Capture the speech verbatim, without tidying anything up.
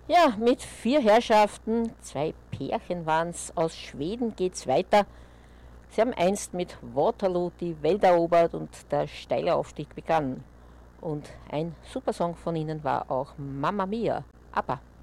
Ja, mit vier Herrschaften, zwei Pärchen waren's, aus Schweden geht's weiter. Sie haben einst mit Waterloo die Welt erobert und der steile Aufstieg begann. Und ein Supersong von ihnen war auch Mamma Mia, ABBA.